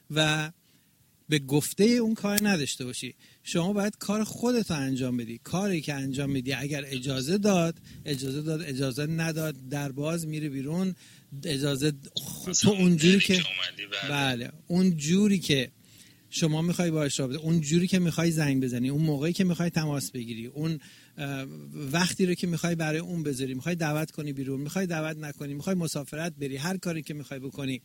و به گفته اون کار نداشته باشی. شما باید کار خودت رو انجام بدی. کاری که انجام میدی اگر اجازه نداد در باز میره بیرون. اجازه تو اونجوری که بله اون جوری که شما میخوای باهاش رابطه، اون جوری که میخوای زنگ بزنی، اون موقعی که میخوای تماس بگیری، اون وقتی رو که میخوای برای اون بذاری، میخوای دعوت کنی بیرون، میخوای دعوت نکنی، میخوای مسافرت بری، هر کاری که میخوای بکنی،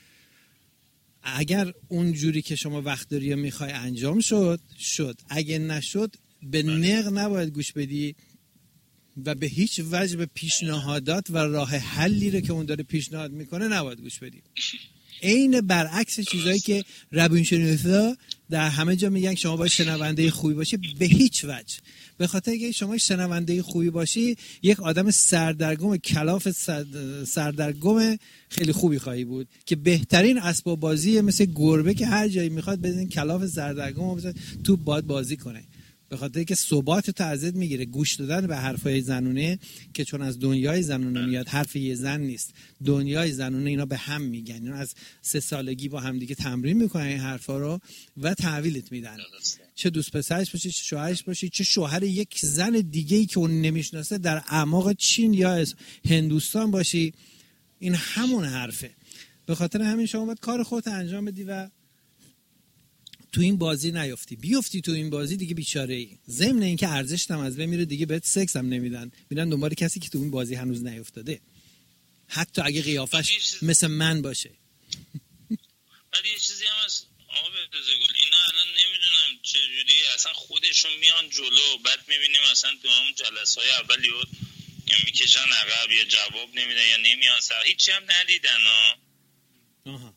اگر اون جوری که شما وقت داری میخوای انجام شد. اگه نشد به نق نباید گوش بدی و به هیچ وجه به پیشنهادات و راه حلی رو که اون داره پیشنهاد میکنه نباید گوش بدی. عین برعکس چیزایی که روانشناسا در همه جا میگن شما باید شنونده خوبی باشی، به هیچ وجه. به خاطر اینکه شما شنونده خوبی باشی یک آدم سردرگم کلاف سردرگم خیلی خوبی خواهی بود که بهترین اسباب بازی مثل گربه که هر جایی میخواد بزنین کلاف سردرگم تو باد بازی کنه. به خاطر اینکه ثبات تو ازت میگیره. گوش دادن به حرفای زنونه که چون از دنیای زنونه میاد، حرف یه زن نیست، دنیای زنونه اینا به هم میگن، اینا از 3 سالگی با هم دیگه تمرین میکنن این حرفا رو و تحویلت میدن. چه دوست پسرش باشی، چه شوهرش باشی، چه شوهر یک زن دیگه‌ای که اون نمیشناسه در اعماق چین یا هندوستان باشی، این همون حرفه. به خاطر همین شما باید کار خودت انجام بدی و تو این بازی نیفتی. بیفتی تو این بازی دیگه بیچاره ای. ضمن اینکه ارزشت هم از بین میره، دیگه بهت سکس هم نمیدن، میرن دنبال کسی که تو این بازی هنوز نیفتاده، حتی اگه قیافش مثل من باشه. ولی یه چیزی هم هست آقا بهروزگل، اینا الان نمیدونم چجوری اصلا خودشون میان جلو، بعد میبینیم اصلا تو همون جلسه‌های اول یا میکشن عقب یا جواب نمیدن یا نمیان سر، هیچی هم ندیدن آها.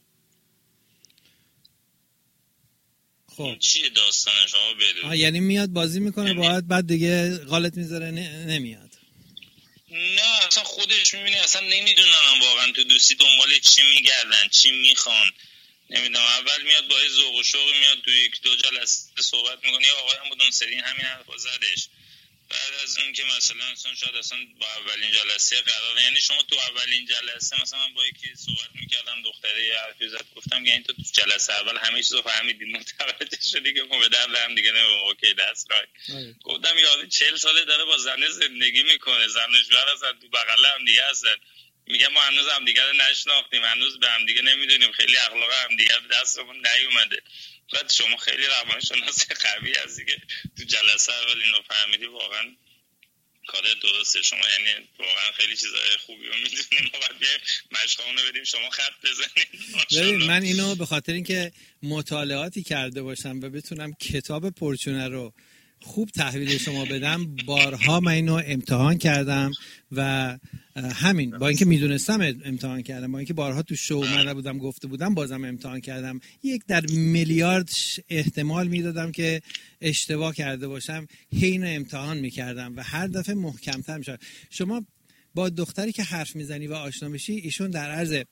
خب این چیه داستانش آقا بهروز؟ یعنی میاد بازی میکنه باید بعد دیگه غالت میذاره نمیاد. نه اصلا خودش میبینی اصلا نمیدونن واقعا تو دوستی دنبال چی میگردن، چی میخوان. نمیدونم اول میاد با ذوق و شوق میاد تو 1-2 جلسه صحبت میکنه، یا آقایان بود اون سری همین حرفا زدش. بعد از اون که مثلا شاید اصلا با اولین جلسه قرار، یعنی شما تو اولین جلسه مثلا من با یکی صحبت میکردم، دختره یه حرفی زد، گفتم که این تو جلسه اول همه چیزو فهمیدین، متوجه شدی که ما به درد هم دیگه نمیخوریم. اوکی دست رایت. گفتم یارو 40 ساله داره با زنه زندگی میکنه، زنش برسن تو بغل هم دیگه هستن، میگه ما هنوز هم دیگه رو نشناختیم، هنوز به هم دیگه نمیدونیم، خیلی اخلاق هم دیگه دستمون نیومده. بعد شما خیلی روانشناس قوی هستی که تو جلسه اول اینو فهمیدی، واقعا کار درسته. شما یعنی واقعا خیلی چیزای خوبی رو میدونیم، ما باید بیایم مشقامونو بدیم شما خط بزنید. من اینو به خاطر اینکه مطالعاتی کرده باشم و بتونم کتاب پرچونه رو خوب تحویل شما بدم، بارها من اینو امتحان کردم و همین با اینکه میدونستم امتحان کردم، با اینکه بارها تو شو اومده بودم گفته بودم، بازم امتحان کردم. 1 در میلیارد احتمال میدادم که اشتباه کرده باشم، اینو امتحان میکردم و هر دفعه محکمتر میشد. شما با دختری که حرف میزنی و آشنا بشی، ایشون در عرض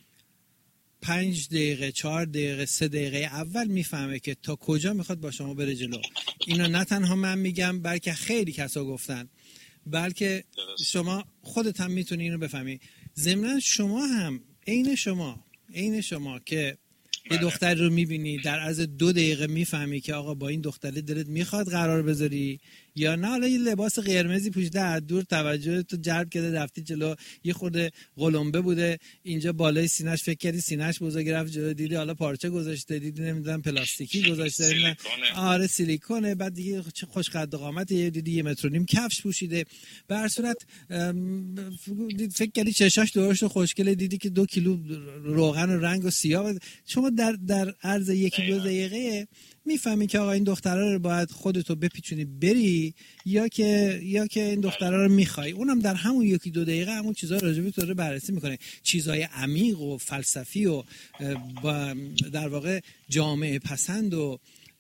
5 دقیقه 4 دقیقه 3 دقیقه اول میفهمه که تا کجا میخواد با شما بره جلو. اینا نه تنها من میگم بلکه خیلی کسا گفتن، بلکه شما خودت هم میتونی اینو بفهمی. ضمن شما هم عین شما که یه دختر رو میبینی در عرض 2 دقیقه میفهمی که آقا با این دختره دلت میخواد قرار بذاری یا نه. حالا یه لباس قرمزی پوشیده، از دور توجه تو جلب کرده، رفتی جلو، یه خورده قلمبه بوده اینجا بالای سینه‌اش، فکر کردی سینه‌اش بزرگ، رفت جلو دیدی حالا پارچه گذاشته، دیدی نمیدونم پلاستیکی گذاشته، آره سیلیکونه، بعد دیگه خوش قد و قامت، دیدی 1.5 متر کفش پوشیده. به هر صورت فکر کردی چشاش درشت و خوشگله، دیدی که 2 کیلو روغن و رنگ و سیاه. شما در عرض 1-2 دقیقه میفهمی که آقا این دختره رو باید خودتو بپیچونی بری یا که این دختره رو میخوای. اونم در همون 1-2 دقیقه همون چیزا راجع به تو رو بررسی میکنه، چیزای عمیق و فلسفی و در واقع جامعه پسند و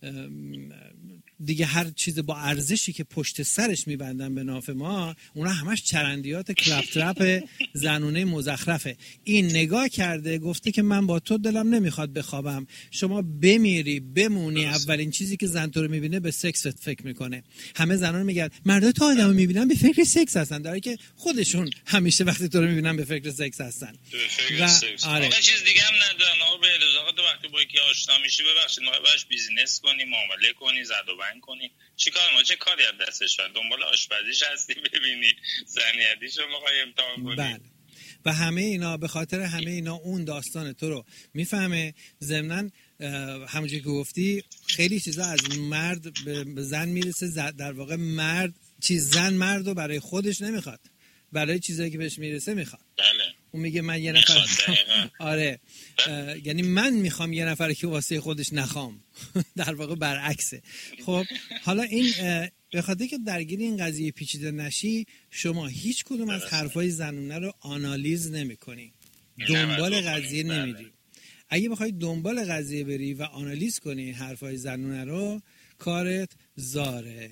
دیگه هر چیز با ارزشی که پشت سرش میبندن به ناف ما، اونا همش چرندیات کلپ ترپ زنونه مزخرفه. این نگاه کرده گفته که من با تو دلم نمیخواد بخوابم، شما بمیری بمونی. اولین چیزی که زن تو رو میبینه به سکس فکر میکنه. همه زنان میگن مردا تا آدمو میبینن به فکر سکس هستن، در حالی که خودشون همیشه وقتی تو رو میبینن به فکر سکس هستن. آره چیز دیگه هم ندارن. آقا بهروز، آقا تو وقتی با یکی آشنا میشی ببخشید ما باش بیزینس کنی، معامله کنی، زد و بند کنی، چیکار ما چه کاری از دستش بود؟ دنبال آشپزیش هستی ببینی زنیتیشو میخوای امتحان کنی. بله. و همه اینا به خاطر همه اینا اون داستان تو رو میفهمه. ضمناً همونجوری که گفتی خیلی چیزا از مرد به زن میرسه، در واقع زن مرد رو برای خودش نمیخواد، برای چیزایی که بهش میرسه میخواد. بله. اون میگه من یه نفر آره یعنی من میخوام یه نفر که واسه خودش نخوام. در واقع برعکسه. خب حالا این به خاطر که درگیر این قضیه پیچیده نشی، شما هیچ کدوم از حرفای زنونه رو آنالیز نمی‌کنی، دنبال قضیه نمیری. اگه بخوای دنبال قضیه بری و آنالیز کنی حرفای زنونه رو، کارت زاره.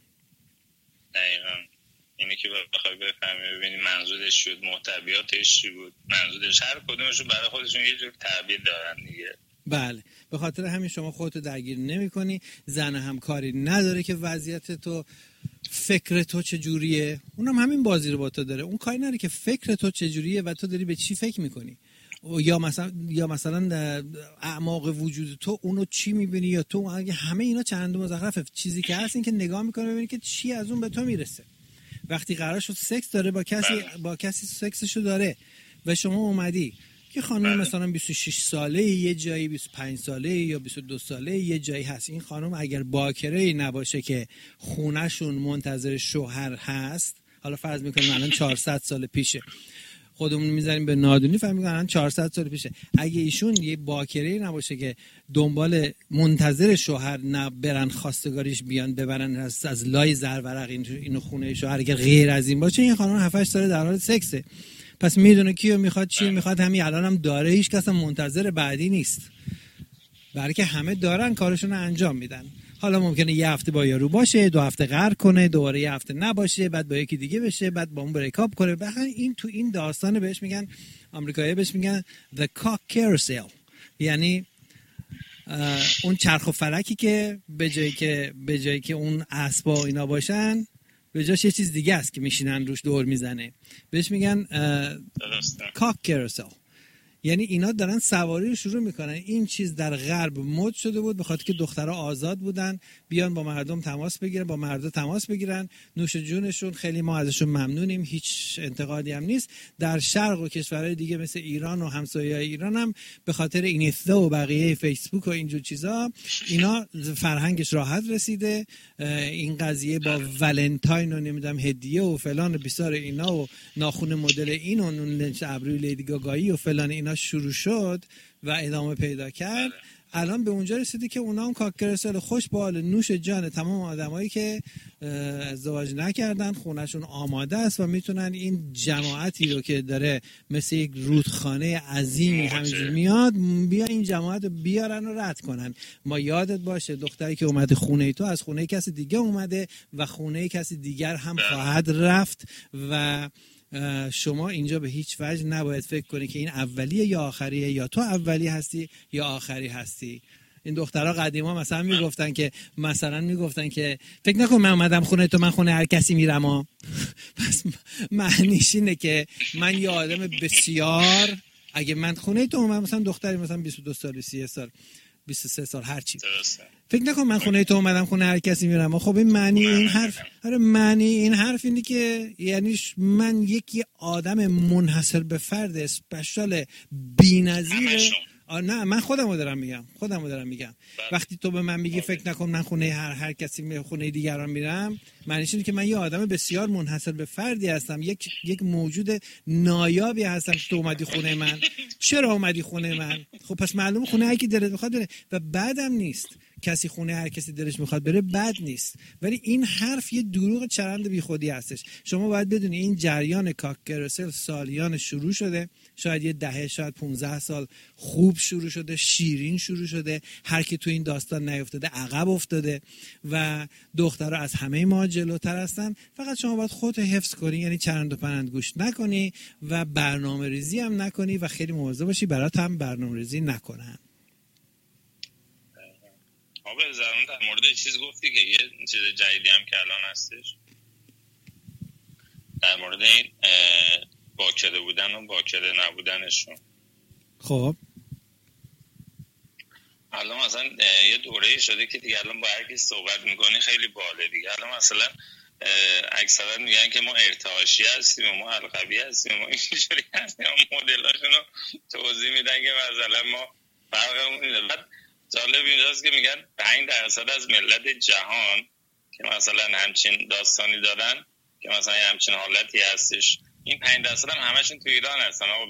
دقیقاً اینی که بخوای بفهمی ببینی منظورش شد، محتویاتش چی بود، منظورش هر کدومشون برای خودشون یه جور تعبیر دارن دیگه. بله، به خاطر همین شما خودتو درگیر نمی‌کنی. زن هم کاری نداره که وضعیت تو، فکر تو چجوریه، اونم همین بازی رو با تو داره. اون کاری نداره که فکر تو چجوریه و تو داری به چی فکر می‌کنی، یا مثلا اعماق وجود تو اونو چی می‌بینی، یا تو اگه همه اینا چند مزخرفه. چیزی که هست این که نگاه می‌کنی ببینی که چی از اون به تو میرسه. وقتی قرار شد سکس داره با کسی سکسشو داره و شما اومدی که خانم مثلا 26 ساله یه جایی، 25 ساله یا 22 ساله یه جایی هست، این خانم اگر باکره نباشه که خونهشون منتظر شوهر هست، حالا فرض میکنیم الان 400 سال پیشه، خودمون میذاریم به نادونی، فهم میکنم الان 400 سال پیشه، اگه ایشون یه باکره نباشه که دنبال منتظر شوهر برن خواستگاریش بیان ببرن از لای زرورق اینو خونه شوهر، اگر غیر از این باشه این خانم 7 سال در حال سکسه. پس میدونه کیو میخواد، چی میخواد، همین الان هم داره، هیچ کس منتظر بعدی نیست، برای که همه دارن کارشون رو انجام میدن. حالا ممکنه یه هفته با یارو باشه، 2 هفته قهر کنه، دوباره یه هفته نباشه، بعد با یکی دیگه بشه، بعد با اون بریکاپ کنه. به این تو این داستان بهش میگن، آمریکایی‌ها بهش میگن the cock carousel، یعنی اون چرخ و فلکی که به جایی که اون اسبا اینا باشن، به جاش یه چیز دیگه است که میشینن روش دور میزنه، بهش میگن کاک کروسل. یعنی اینا دارن سواری رو شروع میکنن. این چیز در غرب مد شده بود به خاطر که دخترها آزاد بودن، بیان با مردم تماس بگیرن، با مردا تماس بگیرن، نوش جونشون، خیلی ما ازشون ممنونیم، هیچ انتقادی هم نیست. در شرق و کشورهای دیگه مثل ایران و همسایه‌های ایران هم به خاطر اینستا و بقیه فیسبوک و اینجور چیزا اینا فرهنگش راحت رسیده. این قضیه با ولنتاین و نمیدونم هدیه و فلان و بیسار اینا و ناخون مدل این و لنچ ابروی لیدی گاگایی و فلان اینا شروع شد و ادامه پیدا کرد. الان به اونجا رسیدی که اونا هم کاکرسل خوش به حال نوش جان تمام آدمایی که ازدواج نکردن، خونهشون آماده است و میتونن این جماعتی رو که داره مثل یک رودخانه عظیمی همینجور میاد، بیا این جماعت رو بیارن و رد کنن. ما یادت باشه دختری که اومده خونه تو از خونه کسی دیگه اومده و خونه کسی دیگر هم خواهد رفت و شما اینجا به هیچ وجه نباید فکر کنی که این اولیه یا آخریه، یا تو اولی هستی یا آخری هستی. این دخترها قدیما مثلا میگفتن که فکر نکن من اومدم خونه تو من خونه هر کسی میرم پس معنیش اینه که من یه آدم بسیار، اگه من خونه تو اومدم مثلا دختری مثلا 22 سال 30 سال 23 سال هر چی، فکر نکن من خونه تو اومدم خونه هر کسی میرم. خب این معنی این حرف، معنی این حرف اینه که یعنی من یکی آدم منحصر به فرد اسپشال بی‌نظیر. نه من خودمو دارم میگم. وقتی تو به من میگی فکر نکن من خونه هر کسی خونه دیگران میرم، معنیش اینه که من یه آدم بسیار منحصر به فردی هستم، یک موجود نایابی هستم که تو اومدی خونه من. چرا اومدی خونه من؟ خب پس معلومه خونه هر کی دلت میخواد بره و بعدم نیست. کسی خونه هر کسی دلش میخواد بره بد نیست، ولی این حرف یه دروغ چرند بیخودی هستش. شما باید بدونی این جریان کاکرسل سالیان شروع شده، شاید یه 10 شاید 15 سال خوب شروع شده، شیرین شروع شده، هر کی تو این داستان نیفتاده عقب افتاده و دخترها از همه ما جلوتر هستن. فقط شما باید خودت حفظ کنی، یعنی چرند و پرند گوش نکنی و برنامه‌ریزی هم نکنی و خیلی مواظب باشی برات هم برنامه‌ریزی نکنن. آبه زرون در مورد چیز گفتی که یه چیز جدیدی هم که الان هستش در مورد این باکره بودن و باکره نبودنشون. خب الان مثلا یه دوره شده که دیگه الان با هر کی صحبت میکنی خیلی باله دیگه. الان مثلا اکثرا میگن که ما ارتعاشی هستیم و ما حلقوی هستیم و ما اینجوری هستیم، مدلاشون رو توضیح میدن که مثلا ما فرقمون اینه. بعد جالب اینجاست که میگن 5% از ملت جهان که مثلا همچین داستانی دارن که مثلا همچین حالتی هستش، این 5% هم همشون تو ایران هستن. آقا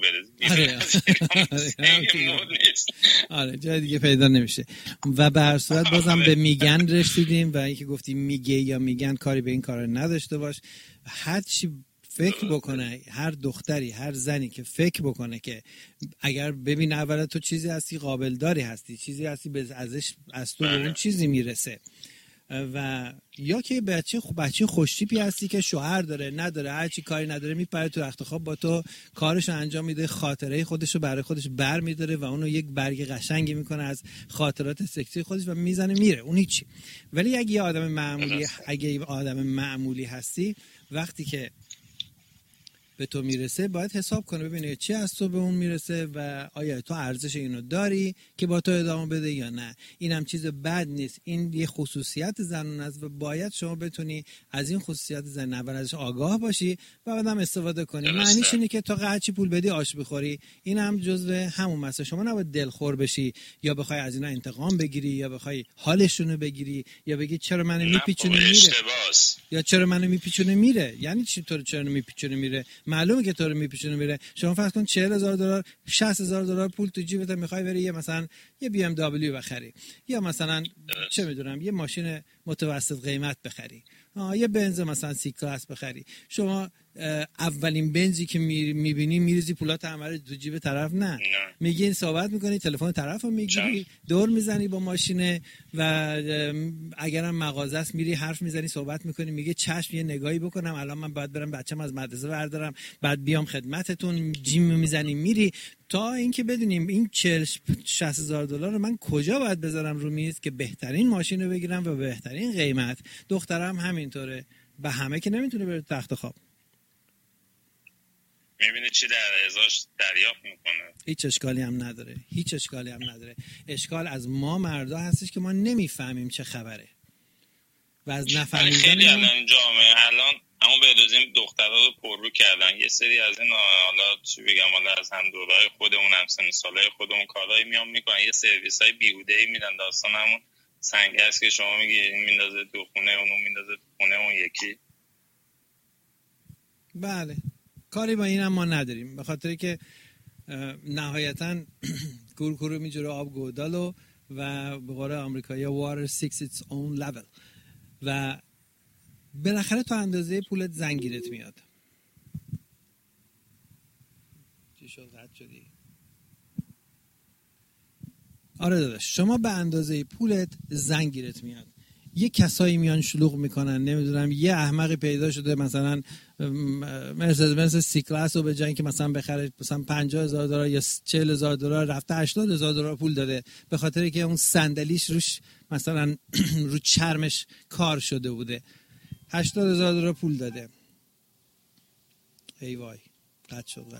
آره جای دیگه پیدا نمیشه. و به هر صورت بازم به میگن رسیدیم و اینکه گفتی میگه یا میگن، کاری به این کار نداشته باش. هر چی فکر بکنه، هر دختری هر زنی که فکر بکنه که اگر ببین اول تو چیزی هستی، قابل داری هستی، چیزی هستی ازش از تو به اون چیزی میرسه، و یا که بچه خوشتیپی هستی که شوهر داره نداره هر چی کاری نداره، میپره تو رخت خواب با تو کارشو انجام میده، خاطره خودشو برای خودش بر میداره و اونو یک برگ قشنگی میکنه از خاطرات سکسی خودش و میزنه میره، اون هیچی. ولی اگه یه آدم معمولی هستی، وقتی که به تو میرسه باید حساب کنه ببینه چی از تو به اون میرسه و آیا تو ارزش اینو داری که با تو ادامه بده یا نه. اینم چیز بد نیست، این یه خصوصیت زنون است و باید شما بتونی از این خصوصیت زن اول ازش آگاه باشی و بعدم استفاده کنی. معنیش اینه که تا هرچی پول بدی آش بخوری. این هم جزء همون مسئله. شما نباید دلخور بشی یا بخوای از اینا انتقام بگیری یا بخوای حالشونو بگیری یا بگی چرا منو میپیچونه میره یا چرا منو میپیچونه میره. یعنی چی چرا میپیچونه میره؟ معلومه که تو رو میپیچونه میره. شما فرض کن $40,000 $60,000 پول تو جیبت، میخوای بری مثلا یه BMW بخری یا مثلا چه میدونم یه ماشین متوسط قیمت بخری، یه بنز مثلا سی کلاس بخری. شما اولین بنزی که میبینی میریزی پولات همه تو جیب طرف؟ نه، میگی صحبت میکنی، تلفن طرفو میگیری، دور میزنی با ماشینه و اگرم مغازه است میری حرف میزنی، صحبت میکنی، میگه چشم یه نگاهی بکنم، الان من باید برم بچه‌م از مدرسه بردارم بعد بیام خدمتتون. جیم میزنی میری، تا اینکه بدونیم این $60,000 رو من کجا باید بذارم رو میز که بهترین ماشین رو بگیرم و بهترین قیمت. دخترم همینطوره، به همه که نمیتونه بره تخت خواب. میبینه چی در ازاش دریافت میکنه. هیچ اشکالی هم نداره. اشکال از ما مردا هستش که ما نمیفهمیم چه خبره و از نفهمیدن خیلی الان جامعه الان همون به دوزیم دخترها رو پررو کردن. یه سری از این حالا چی بگم، حالا از هم دورای خودمون هم سن سالای خودمون کارهایی میام میکنن، یه سرویس های بیهوده‌ای میدن. داستان همون سنگ است که شما میگی این میندازه تو خونه اونو میندازه تو خونه اون یکی. بله، کاری با اینم ما نداریم، به خاطر که نهایتاً کورکورو میجوره آب گودالو و به قول آمریکایی‌ها water seeks its own level و بالاخره تا اندازه پولت زنگیرت میاد. چی شد قطع شدی؟ آره داداش، شما به اندازه پولت زنگیرت میاد. یه کسایی میان شلوغ میکنن، نمیدونم یه احمقی پیدا شده مثلا مرسدس بنز سی کلاس رو به جای اینکه مثلا بخره مثلا $50,000 یا $40,000 رفته $80,000 پول داده به خاطر که اون صندلیش روش مثلا رو چرمش کار شده بوده. $80,000 پول داده. ای وای، قطع شد.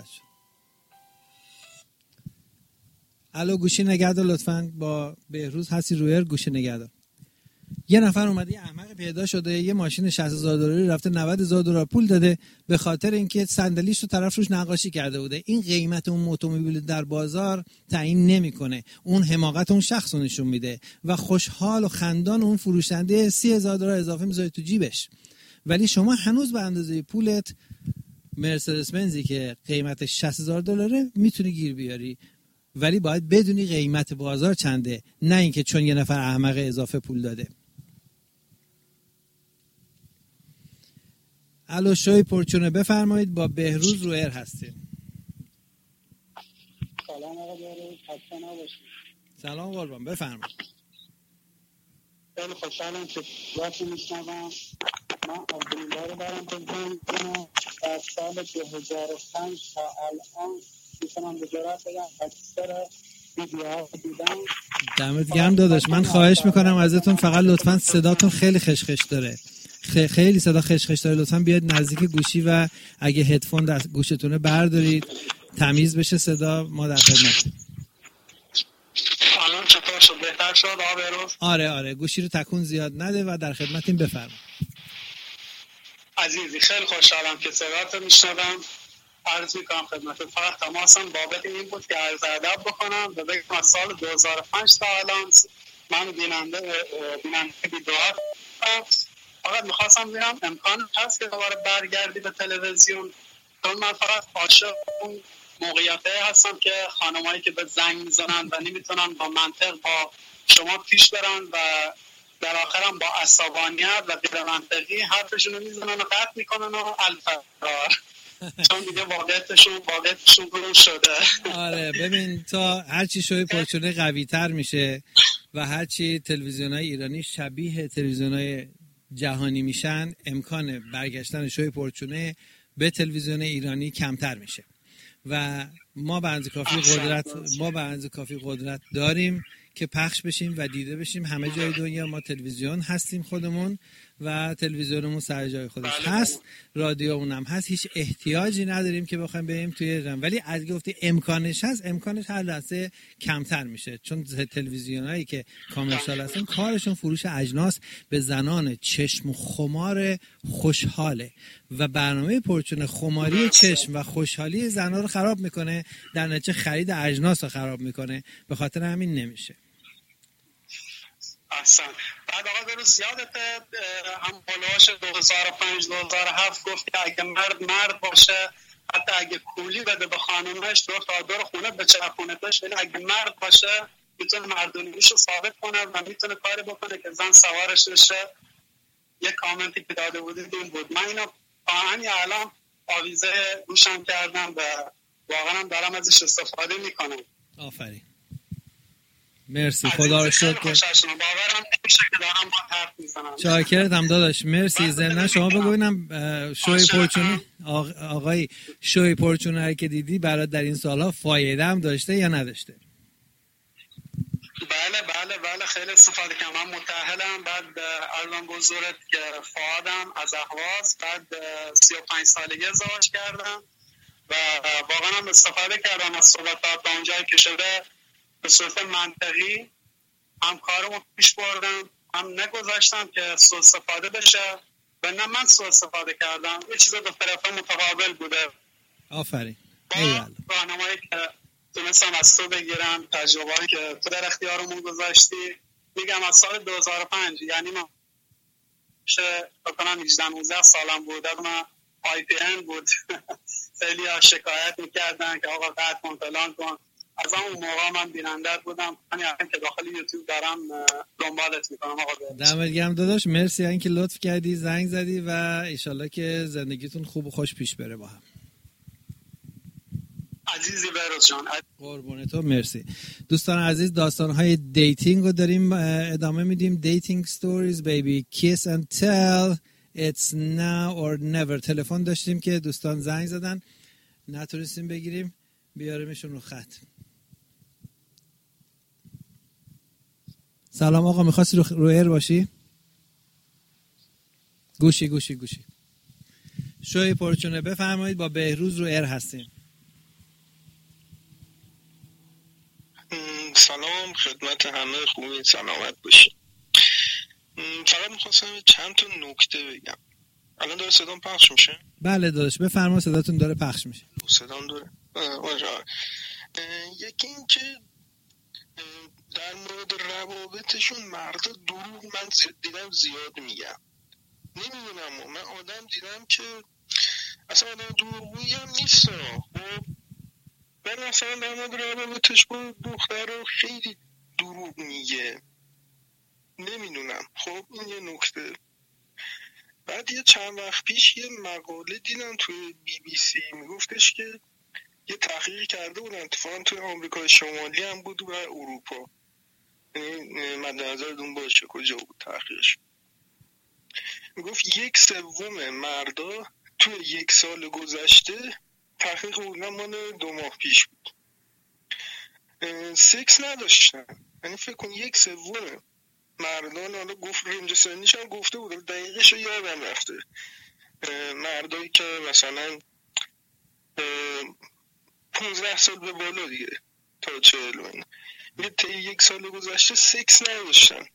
الو، گوشی نگهدار لطفاً. با بهروز هستی رویر، گوشی نگهدار. یه نفر اومده، یه احمق پیدا شده، یه ماشین $60,000 رفته $90,000 پول داده به خاطر اینکه صندلیش رو طرف روش نقاشی کرده بوده. این قیمت اون اتومبیل در بازار تعیین نمیکنه، اون حماقت اون شخص رو نشون میده و خوشحال و خندان اون فروشنده $30,000 اضافه میذاره تو جیبش. ولی شما هنوز به اندازه پولت مرسدس بنزی که قیمتش $60,000 میتونی گیر بیاری، ولی باید بدونی قیمت بازار چنده، نه اینکه چون یه نفر احمق اضافه پول داده. الو، شوی پرچونه بفرمایید. با بهروز رویر هستیم. سلام آقا بهروز، خسته نباشید. سلام قربان، بفرمایید. خیلی خوشحالم که وقتی میشنوم. من عبدالله رو دارم بزنم از سال 2005 تا الان میتونم به جرات بگم اکثر ویدیوها دیدم. دمت گرم داداش. من خواهش میکنم ازتون فقط لطفاً صداتون خیلی خشخش داره، خیلی صدا خشخش داره. لطفاً بیاید نزدیک گوشی و اگه هدفون دست گوشتونه بردارید تمیز بشه صدا. ما در خدمت. الان چطور شد؟ بهتر شد آقا بهروز؟ آره گوشی رو تکون زیاد نده و در خدمتیم، بفرمایید. عزیزی خیلی خوشحالم که صدات رو میشنوم. عرض میکنم خدمت، فقط تماسم بابت این بود که عرض ادب بکنم و بگم از سال 2005 تا الان من بیننده ویدیوها فقط میخواستم ببینم امکان هست که دوباره برگردی به تلویزیون، چون من فقط عاشق اون موقعیتی هستم که خانمایی که به زنگ میزنن و نمیتونن با منطق با شما پیش برن و در آخرم با عصبانیت و غیر منطقی حرفشون رو میزنن و قطع میکنن و الفرار چون دیگه واقعیتشون گروه شده. آره ببین، تا هرچی شوی پرچونه قوی تر میشه و هرچی تلویزیون‌های ایرانی شبیه تلویزیون‌های جهانی میشن، امکان برگشتن شوی پرچونه به تلویزیون ایرانی کمتر میشه و ما به اندازه کافی قدرت داریم که پخش بشیم و دیده بشیم همه جای دنیا. ما تلویزیون هستیم خودمون و تلویزیونمون سر جای خودش هست، رادیومون هم هست، هیچ احتیاجی نداریم که بخوایم بریم توی ایران. ولی از گفتی امکانش هست، امکانش هر لحظه کمتر میشه، چون تلویزیونایی که کامرشال هستن کارشون فروش اجناس به زنان چشم خمار خوشحاله و برنامه پرچون خماری چشم و خوشحالی زنان رو خراب میکنه، در نتیجه خرید اجناس رو خراب میکنه، به خاطر همین نمیشه. احسن. بعد آقا بروز یادته هم بلواش 2005-2007 گفت که اگه مرد باشه، حتی اگه کولی بده به خانومش دور خونه بچرخونتش، ولی اگه مرد باشه میتونه مردونیش رو ثابت کنه و میتونه کاری بکنه که زن سوارش بشه. یه کامنتی که داده بودید این بود. من اینو همین الان آویزه روشم کردم و واقعا هم دارم ازش استفاده میکنم. آفرین، مرسی، خدا رو شکر که باورم نمیشه که دارم با حرف میزنم. شاکرتم داداش، مرسی. ضمن شما بگوینم شوی پرچونه آقای شوی پرچونه که دیدی برات در این سالها فایده هم داشته یا نداشته؟ بله خیلی استفاده کردم. من متأهلم، بعد عرضم بزرگت که فعادم از اهواز، بعد 35 سالگی ازدواج کردم و واقعا هم استفاده کردم از صحبتات تا اونجایی که شده به صورت منطقی، هم کارمو پیش بردم، هم نگذاشتم که سوء استفاده بشه و نه من سوء استفاده کردم. یه چیز دو طرفه متقابل بوده. آفرین. با راهنمایی که تونستم از تو بگیرم، تجربه‌ای که تو در اختیارمون گذاشتی، میگم از سال 2005، یعنی من بکنم 18-19 سالم بود، من IPN بود خیلی شکایت میکردن که آقا قطع کن فلان کن. از اون موقع من بیننده بودم، من که داخل یوتیوب دارم دنبالت میکنم. آقا دمت گرم داداش، مرسی اینکه لطف کردی زنگ زدی و انشالله که زندگیتون خوب و خوش پیش بره با هم. عزیزی بهروز جان، قربون تو، مرسی. دوستان عزیز، داستان‌های دیتینگ رو داریم ادامه میدیم. دیتینگ ستوریز بیبی، kiss and tell, it's now or never. تلفن داشتیم که دوستان زنگ زدن، نتونستیم بگیریم، بیاریمشون رو خط. سلام آقا، می‌خواستی رو ایر باشی؟ گوشی شوی پرچونه، بفرمایید، با بهروز رو ایر هستیم. سلام خدمت همه، خوبین، سلامت باشین. فقط میخواستم چند تا نکته بگم. الان داره صدام پخش میشه؟ بله داداش بفرما، صداتون داره پخش میشه. صدام داره؟ یکی این که در مورد روابطشون مردا دروغ من دیدم زیاد میگم. نمیدونم، من آدم دیدم که اصلا آدم دروغگویی هم نیست. خب من اصلا در مورد روابطش با دختر خیلی دروغ میگه. نمیدونم. خب این یه نکته. بعد یه چند وقت پیش یه مقاله دیدم توی BBC، میگفتش که یه تحقیق کرده بودن، اتفاقا توی آمریکای شمالی هم بود و اروپا، یعنی مد نظرتون باشه کجا بود تحقیقش. میگفت 1/3 مردا توی 1 سال گذشته، تحقیق بودن مال 2 ماه پیش بود، سکس نداشتن. یعنی فکر کن 1/3 مردان، حالا گفت رنج سنیش هم گفته بود، دقیقش رو یادم رفته، مردایی که مثلا 15 سال به بالا دیگه تا 40، طی 1 سال گذشته سکس نداشتن.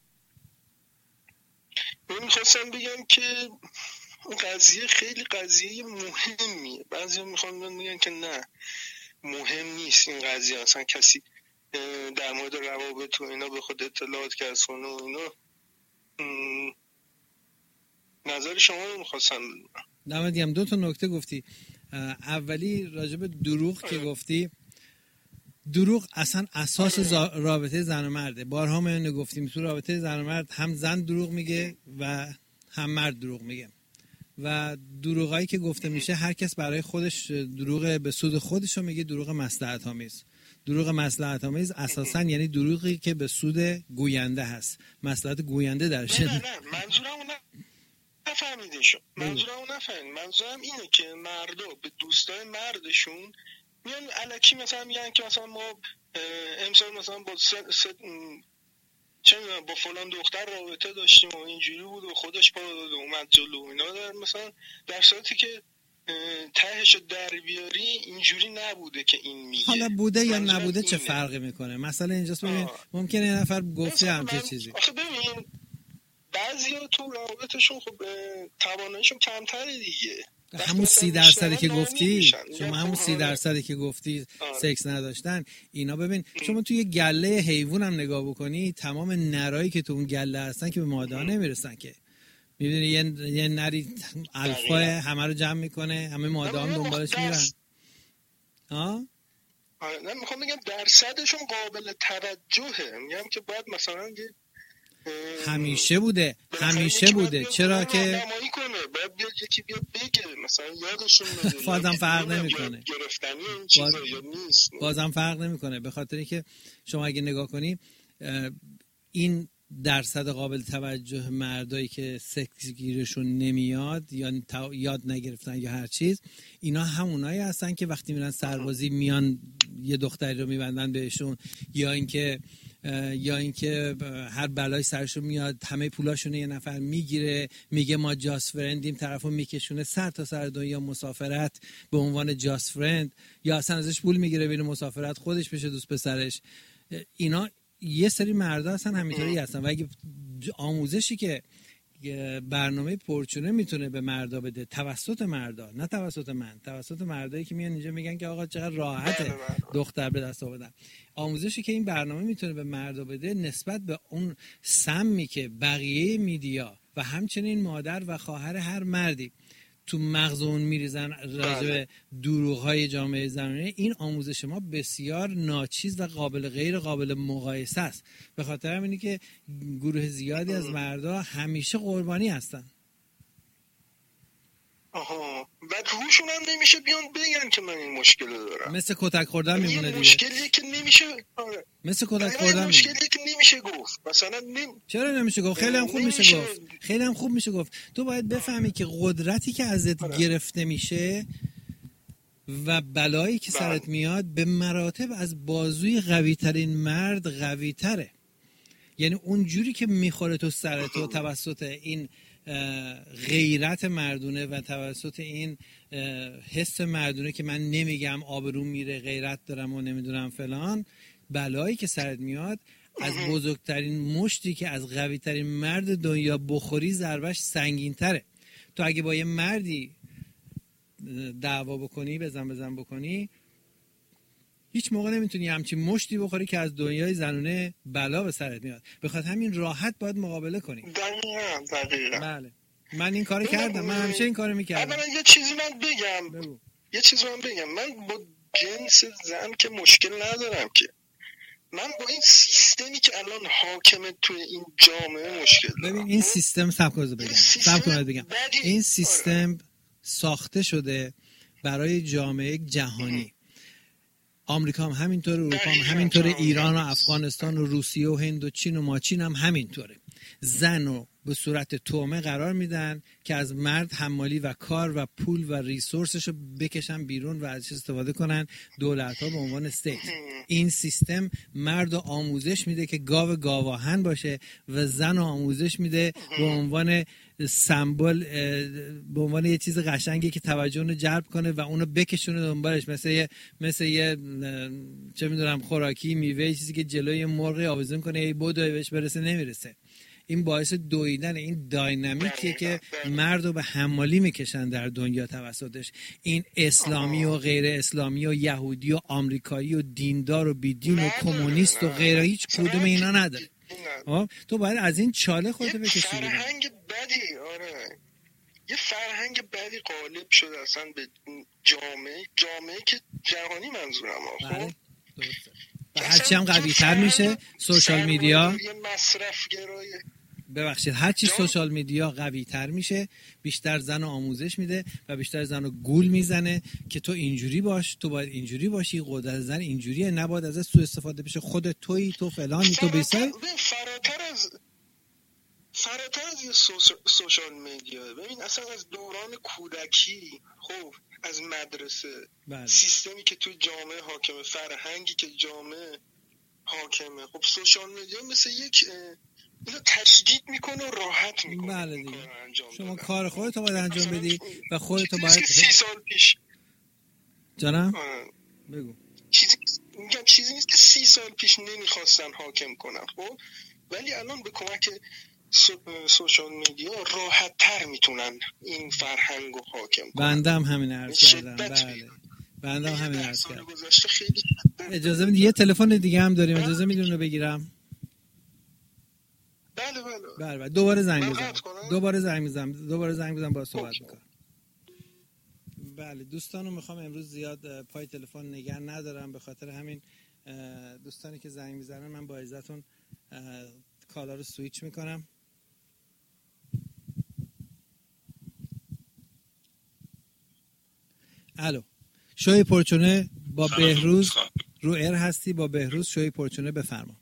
من میخواستم بگم که این قضیه خیلی قضیه مهمیه. بعضی میخوان بگن که نه مهم نیست این قضیه، اصلا کسی در مورد روابط و اینا به خود اطلاعات کسب کنه و اینا. نظر شما رو میخواستم دمت 2 تا نکته گفتی. اولی راجب دروغ که گفتی، دروغ اصلا اساس رابطه زن و مرده. بارها ما اینو گفتیم، تو رابطه زن و مرد هم زن دروغ میگه و هم مرد دروغ میگه و دروغایی که گفته میشه هر کس برای خودش دروغ به سود خودش رو میگه دروغ مصلحت آمیز. دروغ مصلحت آمیز اساسا یعنی دروغی که به سود گوینده هست، مصلحت گوینده درش. نه منظورم نفهمیده شو. منظورم اینه که مردا به دوستای مردشون میان الکی مثلا میگن که مثلا ما امسال مثلا با با فلان دختر رابطه داشتیم و اینجوری بود و خودش پا داد و اومد جلو اینا، مثلا در صورتی که تهش در بیاری اینجوری نبوده که این میگه. حالا بوده یا نبوده چه فرقی میکنه؟ مثلا اینجاست ببین ممکنه یه نفر گفته همچین چیزی. آخه ببین بعضیا تو رابطهشون خب تواناییشون کمتره دیگه. همون 30% که گفتی، شما همون 30% که گفتی سکس نداشتن اینا، ببین شما توی گله حیوان هم نگاه بکنی تمام نرایی که تو اون گله هستن که به ماده نمیرسن که. میبینی یه نری الفا همه رو جمع میکنه، همه ماده هم دنبالش میرن. نه میخوام بگم درصدشون قابل توجهه. میگم که باید مثلا همیشه بوده چرا که نمایی کنه، باید بیاد یکی بیاد بگه مثلا یادشون بده. بازم فرق نمیکنه، گرفتنی این چیزا یا نیست. بازم فرق نمیکنه، به خاطری که شما اگه نگاه کنی این درصد قابل توجه مردایی که سکس گیرشون نمیاد یا یاد نگرفتن یا هر چیز، اینا همونایی هستن که وقتی میرن سربازی میان یه دختری رو میبندن بهشون، یا اینکه هر بلای سرشون میاد همه پولاشون یه نفر میگیره میگه ما جاست فرندیم، طرفو میکشونه سر تا سر دنیا مسافرت به عنوان جاست فرند، یا اصلا ازش پول میگیره بین مسافرت خودش بشه دوست پسرش. اینا یه سری مردا هستن همینطوری هستن و اگه آموزشی که برنامه پرچونه میتونه به مردا بده توسط مردا، نه توسط من، توسط مردایی که میان اینجا میگن که آقا چقدر راحته دختر به دست آوردن، آموزشی که این برنامه میتونه به مردا بده نسبت به اون سمی که بقیه میدیا و همچنین مادر و خواهر هر مردی تو مغز اون میریزن راجع به دروغ‌های جامعه زنانه، این آموزش ما بسیار ناچیز و غیر قابل مقایسه است. به خاطر همینه که گروه زیادی از مردا همیشه قربانی هستن. آها، بعد روشون هم نمیشه بیان بگن که من این مشکل دارم. مثل کتک خوردن میمونه دیگه. مشکلیه که نمیشه مثل کتک خوردن مشکلیه که نمیشه گفت. مثلا چرا نمیشه گفت؟ خیلی هم خوب میشه گفت. خیلی هم خوب میشه گفت. تو باید بفهمی که قدرتی که ازت گرفته میشه و بلایی که سرت میاد به مراتب از بازوی قوی ترین مرد قوی تره. یعنی اون جوری که میخوره تو سرت توسط این غیرت مردونه و توسط این حس مردونه که من نمیگم آبروم میره غیرت دارم و نمیدونم فلان، بلایی که سرت میاد از بزرگترین مشتی که از قوی ترین مرد دنیا بخوری ضربش سنگین تره. تو اگه با یه مردی دعوا بکنی بزن بکنی هیچ موقع نمیتونی همچین مشتی بخوری که از دنیای زنونه بلا به سرت میاد. بخاطر همین راحت باید مقابله کنی. دقیقاً. بله. من این کارو کردم. من همیشه این کارو میکردم. اولا یه چیزی من بگم. من با جنس زن که مشکل ندارم که. من با این سیستمی که الان حاکمه توی این جامعه مشکل دارم. ببین این سیستم سب بگم. این سیستم ساخته شده برای جامعه جهانی. آمریکا هم همینطوره، اروپا هم همینطوره، ایران و افغانستان و روسیه و هند و چین و ماچین هم همینطوره. زن رو به صورت تومه قرار میدن که از مرد حمالی و کار و پول و ریسورسش رو بکشن بیرون و ازش استفاده کنن دولت ها به عنوان استیت. این سیستم مرد رو آموزش میده که گاواهن باشه و زن رو آموزش میده به عنوان سمبل، به عنوان یه چیز قشنگی که توجه اونو جلب کنه و اونو بکشونه دنبالش، مثل یه چه میدونم خوراکی میوه، چیزی که جلوی مرغ آویزون کنه ای بودو بهش برسه نمیرسه. این باعث دویدن این داینامیکیه که مرد رو به حمالی میکشن در دنیا توسطش. این اسلامی و غیر اسلامی و یهودی و آمریکایی و دیندار و بیدین و کمونیست و غیره هیچ کدوم اینا نداره. تو باید از این چاله خودت بکشی. فرهنگ بدی، آره، یه فرهنگ بدی غالب شده اصلا به جامعه که جهانی منظورم. خب هرچی هم قوی تر میشه سوشال میدیا، ببخشید هرچی سوشال میدیا قوی تر میشه، بیشتر زن رو آموزش میده و بیشتر زن رو گول میزنه که تو اینجوری باش، تو باید اینجوری باشی، قدرت زن اینجوریه، نباید ازش سوء استفاده بشه، خودت تویی، تو فلانی، تو بیسای. فراتر از یه سوشال میدیا، ببین اصلا از دوران کودکی، خب از مدرسه، سیستمی که تو جامعه حاکمه، فرهنگی که جامعه حاکمه، خب سوشال میدیا مثل یک اینو تشدید میکنه و راحت میکنه. بله دیگه. شما کار خودت باید انجام بدی و خودت باید 30 سال پیش جانم بگو. چیزی نیست که 30 سال پیش نمیخواستن حاکم کنن، خب ولی الان به کمک سوشال میدیا راحت تر میتونن این فرهنگ رو حاکم کنن. بنده هم همین عرض کردم. بله بنده هم همین عرض کردم. اجازه میدی یه تلفن دیگه هم داریم، اجازه میدی اونو بگیرم؟ بله دوباره زنگ بزن. دوباره زنگ بزن با صحبت میکنم. بله دوستانو میخوام امروز زیاد پای تلفن نگه ندارم، به خاطر همین دوستانی که زنگ میزنن من با عزتون کالا رو سویچ میکنم. الو، شوی پرچونه با بهروز رو ایر هستی. با بهروز شوی پرچونه، بفرما.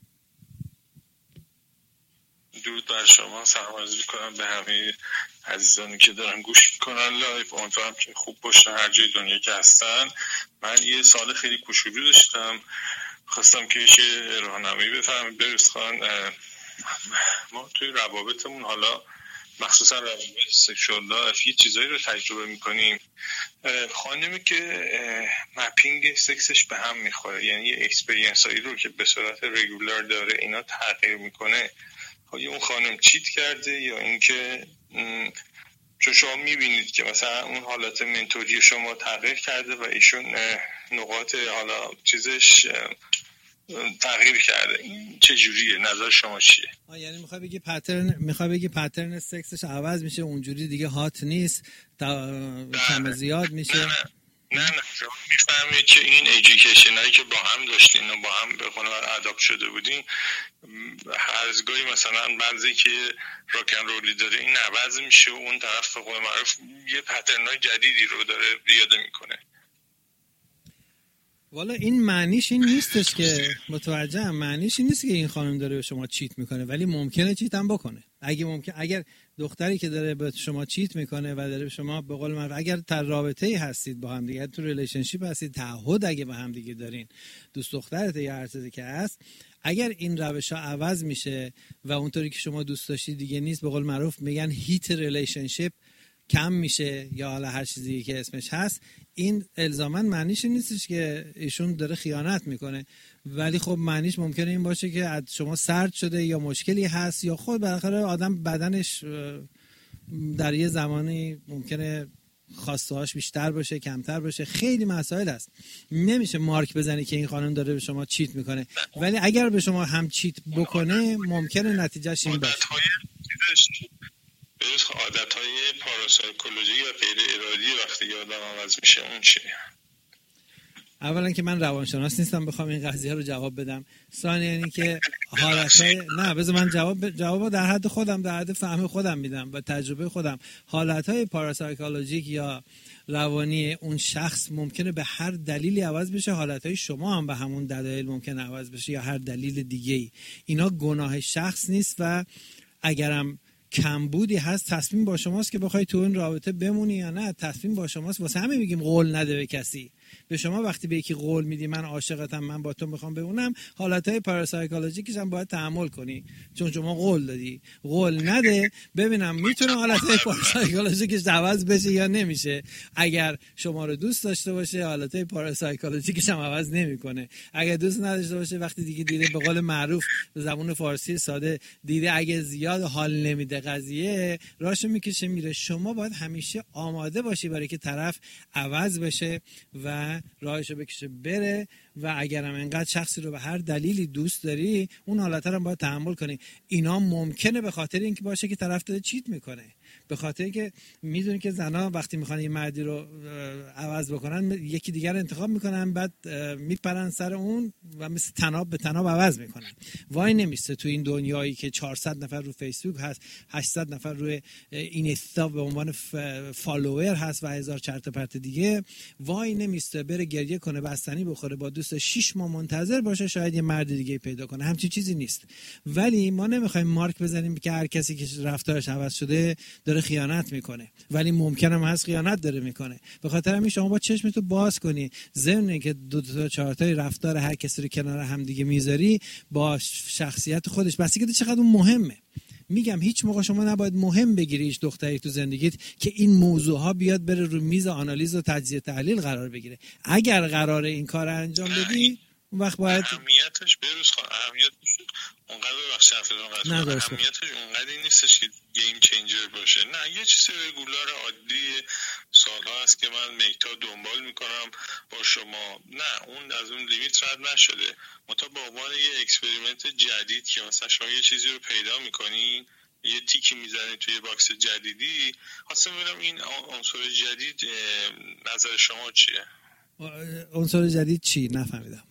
درود بر شما، سلام عرض می‌کنم به همه عزیزانی که دارن گوش میکنن لایو. امیدوارم که خوب باشن هر جای دنیا که هستن. من یه سوال خیلی کوچولو داشتم، خواستم که یه راهنمایی بفرمایید بهروز خان. ما توی روابطمون، حالا مخصوصا روابط سکشوال لایف، یه چیزایی رو تجربه میکنیم. خانمی که مپینگ سکسش به هم میخوره، یعنی یه اکسپریانس هایی رو که به صورت رگولار داره اینا تغییر میکنه. یا اون خانم چیت کرده یا اینکه چون شما میبینید که مثلا اون حالت منتوری شما تغییر کرده و ایشون نقاط حالا چیزش تغییر کرده. این چه جوریه؟ نظر شما چیه؟ یعنی میخوای بگی پترن سکسش عوض میشه، اونجوری دیگه هات نیست، کم زیاد میشه؟ نه شما میفهمید که این ایژوکیشن هایی که با هم داشتین و با هم به قول اداپت شده بودین، هر از گاهی مثلا بعضی که راکن رولی داره این عوض میشه و اون طرف به قول معروف یه پترن های جدیدی رو داره پیاده میکنه. والا این معنیش این نیستش که متوجهم، معنیش این نیست که این خانم داره به شما چیت میکنه، ولی ممکنه چیت هم بکنه. اگر دختری که داره به شما چیت میکنه و داره به شما به قول معروف، اگر در رابطه‌ای هستید با هم دیگه، تو ریلیشنشیپ هستید، تعهد اگه با هم دیگه دارین، دوست دخترت یا هر چیزی که هست، اگر این روش‌ها عوض میشه و اونطوری که شما دوست داشتید دیگه نیست، به قول معروف میگن هیت ریلیشنشیپ کم میشه یا حالا هر چیزی که اسمش هست، این الزاماً معنیش نیستش که ایشون داره خیانت میکنه، ولی خب معنیش ممکنه این باشه که از شما سرد شده یا مشکلی هست یا خود بالاخره آدم بدنش در یه زمانی ممکنه خواسته‌هاش بیشتر باشه کمتر باشه، خیلی مسائل هست. نمیشه مارک بزنی که این خانم داره به شما چیت میکنه، ولی اگر به شما هم چیت بکنه ممکنه نتیجهش این باشه. عادت‌های پاراسایکولوژی یا غیر ارادی وقتی آدم عوض میشه اون چیه؟ اولا که من روانشناس نیستم بخوام این قضیه رو جواب بدم. ثانیاً یعنی که حالت‌های نه بذار من جواب در حد خودم، در حد فهم خودم میدم و تجربه خودم. حالت‌های پاراسایکولوژیک یا روانی اون شخص ممکنه به هر دلیلی عوض بشه، حالت‌های شما هم به همون دلایل ممکنه عوض بشه یا هر دلیل دیگه‌ای. اینا گناه شخص نیست و اگرم کمبودی هست، تصمیم با شماست که بخوای تو این رابطه بمونی یا نه. تصمیم با شماست. واسه همه میگیم قول نده به کسی. به شما وقتی به یکی قول میدی من عاشقتم، من با تو میخوام بمونم، حالتهای پاراسایکولوژیکش هم باید تحمل کنی، چون شما قول دادی. قول نده ببینم میتونه حالتهای پاراسایکولوژیکش عوض بشه یا نمیشه. اگر شما رو دوست داشته باشه حالتهای پاراسایکولوژیکش هم عوض نمیکنه. اگر دوست نداشته باشه وقتی دیگه دیده، به قول معروف به زبان فارسی ساده، دیده اگه زیاد حال نمیده قضیه، راشو میکشه میره. شما باید همیشه آماده باشی برای که طرف عوض بشه و راهشو بکشه بره. و اگرم انقدر شخصی رو به هر دلیلی دوست داری، اون حالت رو باید تحمل کنی. اینا ممکنه به خاطر اینکه باشه که طرف داره چیت میکنه، به خاطر اینکه میدونی که زنا وقتی میخوان یه مردی رو عوض بکنن یکی دیگر انتخاب میکنن، بعد میپرن سر اون و مثل تناب به تناب عوض میکنن. وای نمیسته تو این دنیایی که 400 نفر رو فیسبوک هست، 800 نفر روی اینستا به عنوان فالوور هست و هزار چرت و پرت دیگه، وای نمیسته بره گریه کنه، بستنی بخوره، با دوست 6 ماه منتظر باشه شاید یه مرد دیگه پیدا کنه. همچین چیزی نیست. ولی ما نمیخوایم مارک بزنیم که هر کسی که رفتارش عوض شده داره خیانت میکنه، ولی ممکنه هم هست خیانت داره میکنه. به خاطر همین شما با چشمتو باز کنی، ضمن اینکه 2 تا 4 تا رفتار هر کسی رو کنار هم دیگه میذاری با شخصیت خودش، بس که چقدر اون مهمه. میگم هیچ موقع شما نباید مهم بگیری هیچ دختری تو زندگیت که این موضوع ها بیاد بره رو میز آنالیز و تجزیه تحلیل قرار بگیره. اگر قراره این کار انجام بدی اون وقت باید اهمیتش بروز اهمیتش اونقدر اهمیتش اونقدر نیستش که گیم چنجر باشه. نه، یه چیز رگولار عادی سالها است که من میتا دنبال میکنم با شما. نه، اون از اون لیمیت رد نشده. متا به عنوان یه اکسپریمنت جدید که مثلا شما یه چیزی رو پیدا میکنین، یه تیکی میزنید توی باکس جدیدی، خواستم ببینم این عنصر جدید نظر شما چیه؟ عنصر جدید چی؟ نفهمیدم.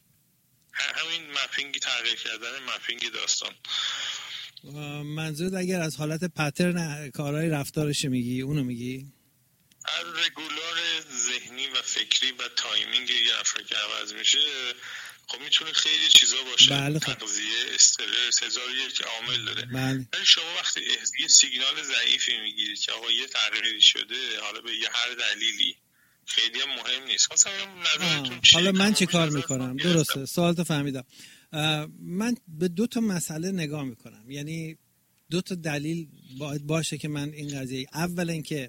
همین مپینگ، تغییر کردن مپینگ داستان. منظورت اگر از حالت پترن کارهای رفتارش میگی اونو میگی؟ از رگولار ذهنی و فکری و تایمینگ یه افراد که عوض میشه، خب میتونه خیلی چیزا باشه. بله. تغذیه، استرس، هزار یک عامل داره. بله. ولی شما وقتی یه سیگنال ضعیفی میگیرید که آقا یه تغییری شده، حالا به یه هر دلیلی، خیلی هم مهم نیست. حالا من چی کار میکنم؟ درسته، سوالتو فهمیدم. من به 2 تا مسئله نگاه میکنم، یعنی 2 تا دلیل باید باشه که من این قضیه، اول اینکه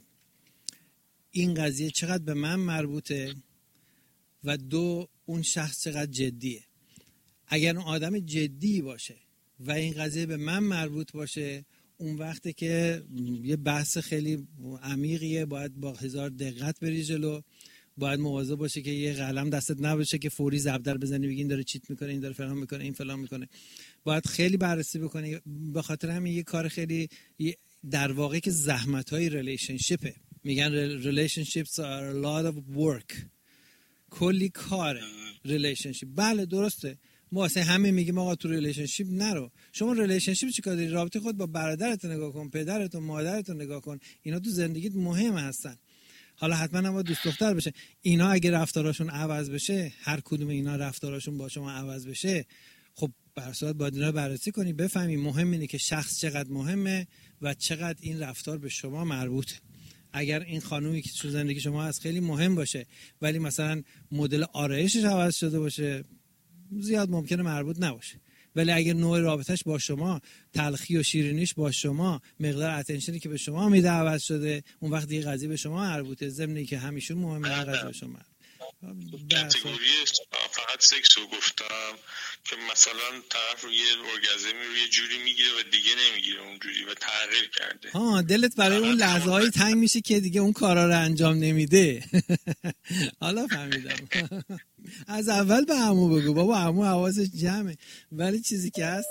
این قضیه چقدر به من مربوطه و 2 اون شخص چقدر جدیه. اگر اون آدم جدی باشه و این قضیه به من مربوط باشه، اون وقته که یه بحث خیلی عمیقیه، باید با 1000 دقت بری جلو، باید مواظب باشه که یه قلم دستت نباشه که فوری زبدر بزنی بگی این داره چیت میکنه، این داره فلان میکنه، این فلان میکنه. باید خیلی بررسی بکنی. به خاطر همین یه کار خیلی در واقع که زحمت‌های ریلیشنشیپه. میگن relationships are a lot of work. کلی کاره ریلیشنشیپ. بله درسته، ما واسه همه میگیم آقا تو ریلیشنشیپ نرو. شما ریلیشنشیپ چیکار داری؟ رابطه خود با برادرت نگاه کن، پدرت و مادرت نگاه کن. اینا تو زندگیت مهم هستن. حالا حتما هم باید دوست دختر بشه. اینا اگه رفتاراشون عوض بشه، هر کدوم اینا رفتاراشون با شما عوض بشه، خب برصورت باید اینا رو بررسی کنی، بفهمی. مهم اینه که شخص چقدر مهمه و چقدر این رفتار به شما مربوطه. اگر این خانومی که تو زندگی شما هست خیلی مهم باشه ولی مثلا مدل آرایشش عوض شده باشه، زیاد ممکنه مربوط نباشه. ولی اگر نوع رابطش با شما، تلخی و شیرینیش با شما، مقدار اتنشنی که به شما میده عوض شده، اون وقت دیگه قضیه به شما مربوطه. ضمنی که همیشون مهمه قضیه به شما. کاتگوری فقط سکس رو گفتم که مثلا طرف رو یه ارگازمی رو یه جوری میگیره و دیگه نمیگیره اونجوری و تغییر کرده. دلت برای اون لحظه های تنگ میشه که دیگه اون کارا رو انجام نمیده. حالا فهمیدم. از اول به عمو بگو بابا، عمو حواسش جمعه. ولی چیزی که هست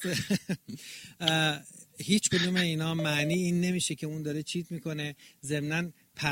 هیچ کدوم اینا معنی این نمیشه که اون داره چیت میکنه. ضمناً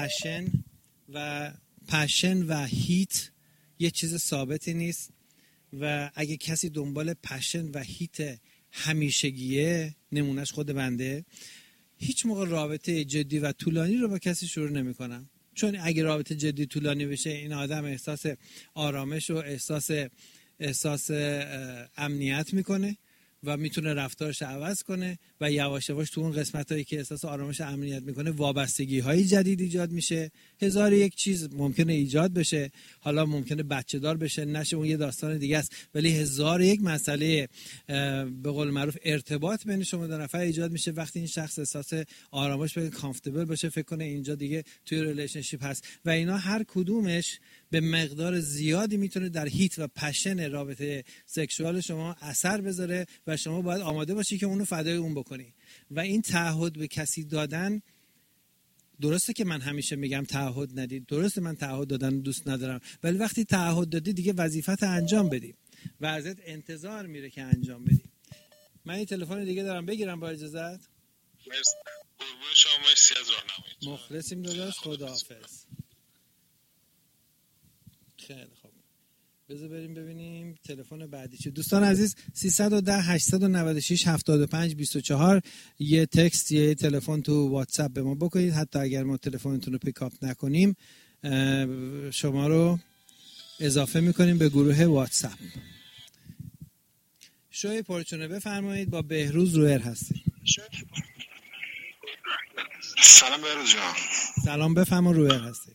پشن و هیت یه چیز ثابتی نیست و اگه کسی دنبال پشن و هیت همیشگیه، نمونهش خود بنده، هیچ موقع رابطه جدی و طولانی رو با کسی شروع نمی کنم. چون اگه رابطه جدی طولانی بشه این آدم احساس آرامش و احساس امنیت میکنه و میتونه رفتارش عوض کنه و یواش یواش تو اون قسمتایی که احساس آرامش امنیت میکنه وابستگی‌های جدید ایجاد میشه. 1001 چیز ممکنه ایجاد بشه، حالا ممکنه بچه دار بشه نشه، اون یه داستان دیگه است، ولی 1001 مسئله به قول معروف ارتباط بین شما دو نفر ایجاد میشه وقتی این شخص احساس آرامش بده، کامفتبل باشه، فکر کنه اینجا دیگه توی ریلیشنشیپ هست و اینا هر کدومش به مقدار زیادی میتونه در هیت و پشن رابطه سکشوال شما اثر بذاره و شما باید آماده باشی که اونو فدای اون بکنی. و این تعهد به کسی دادن، درسته که من همیشه میگم تعهد ندید، درسته من تعهد دادن دوست ندارم، ولی وقتی تعهد دادی دیگه وظیفت انجام بدی و ازت انتظار میره که انجام بدی. من این تلفن دیگه دارم بگیرم با اجازت؟ مرسی. قربون شما، مرسی از راهنماییتون. مخلصیم داداش، خداحافظ. خیلی خوب، بذار بریم ببینیم تلفن بعدی چه. دوستان عزیز 310 896 75 24 یه تکست یه تلفن تو واتساپ به ما بکنید، حتی اگر ما تلفنتون رو پیکاپ نکنیم شما رو اضافه میکنیم به گروه واتساپ. شوی پرچونه بفرمایید، با بهروز رویر هستید. سلام بهروز جان. سلام، بفرما رویر هستید.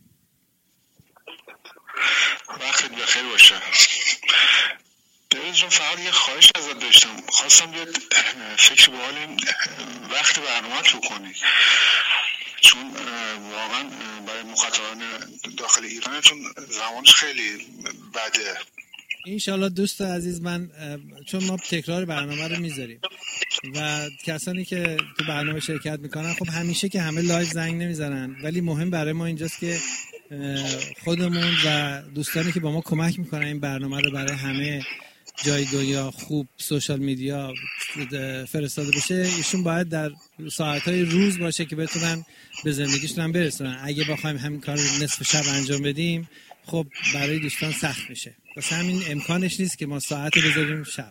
وقتت بخیر باشه. بهروز جان فقط یه خواهش ازت داشتم، خواستم یه فکر به حال این وقت برنامه‌ت بکنی، چون واقعا برای مخاطبان داخل ایران چون زمانش خیلی بده. انشالله دوست عزیز، من چون ما تکرار برنامه رو میذاریم و کسانی که تو برنامه شرکت میکنن خب همیشه که همه لایو زنگ نمیزنن، ولی مهم برای ما اینجاست که خودمون و دوستانی که با ما کمک میکنن این برنامه رو برای همه جای دنیا خوب سوشال میدیا فرستاده بشه، ایشون باید در ساعتهای روز باشه که بتونن به زندگیشون هم برسونن. اگه بخوایم همین کار نصف شب انجام بدیم خب برای دوستان سخت میشه، واسه همین امکانش نیست که ما ساعت بذاریم شب.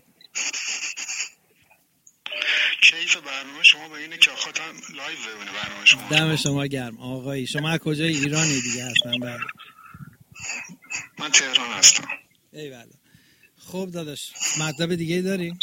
کیف برنامه شما به اینه که خودم لایو ببینه برنامه شما. دم شما گرم آقایی. شما از کجای ایرانی دیگه هستن؟ بله من تهران هستم. ایوالله. خب داداش مطلب دیگه داری؟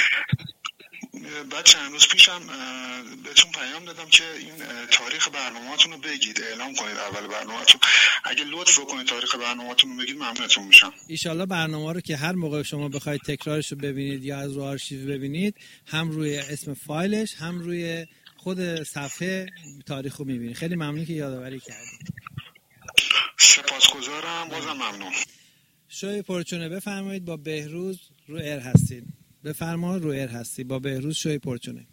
بعد چند روز پیشم بهتون پیام دادم که این تاریخ برنامه‌تون رو بگید، اعلام کنید اول برنامه‌تون. اگه لطف کنید تاریخ برنامه‌تون رو بگید ممنونتون میشم. ایشالله برنامه رو که هر موقع شما بخواید تکرارش رو ببینید یا از رو آرشیو ببینید، هم روی اسم فایلش هم روی خود صفحه تاریخ رو میبینید. خیلی ممنون که یادآوری کردید. سپاسگزارم، بازم ممنون. شوی پرچونه بفرمایید، با بهروز رو ایر هستید. بفرما، رو ایر هستی با بهروز شوی پرچونه.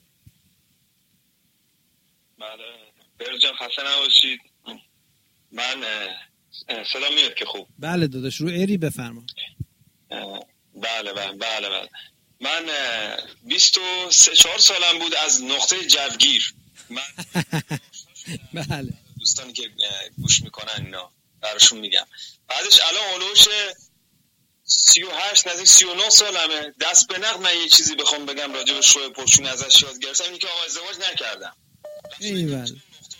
بله بهروز جان خسته نباشید. من صدا میاد که خوب؟ بله داداش رو ایری، بفرما. بله من 23-4 سالم بود از نقطه جوگیر. من بله دوستانی که گوش میکنن اینا براشون میگم. بعدش الان اولوش 38 نزدیک 39 سالمه. دست به نقد من یه چیزی بخوام بگم راجع به شوی پرچونه ازش یاد گرفتم اینه که آقا ازدواج نکردم. ایول.